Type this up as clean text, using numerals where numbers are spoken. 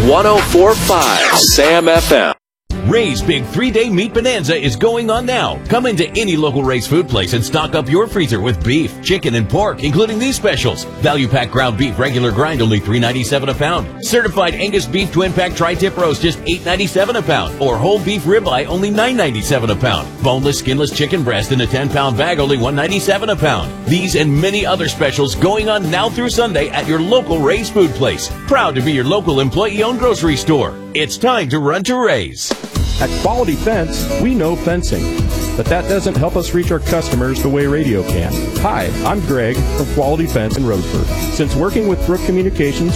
104.5 Sam FM. Ray's Big 3-Day Meat Bonanza is going on now. Come into any local Ray's food place and stock up your freezer with beef, chicken, and pork, including these specials. Value pack ground beef, regular grind, only $3.97 a pound. Certified Angus beef twin pack tri-tip roast, just $8.97 a pound. Or whole beef ribeye, only $9.97 a pound. Boneless, skinless chicken breast in a 10-pound bag, only $1.97 a pound. These and many other specials going on now through Sunday at your local Ray's food place. Proud to be your local employee-owned grocery store. It's time to run to Ray's. At Quality Fence, we know fencing, but that doesn't help us reach our customers the way radio can. Hi, I'm Greg from Quality Fence in Roseburg. Since working with Brook Communications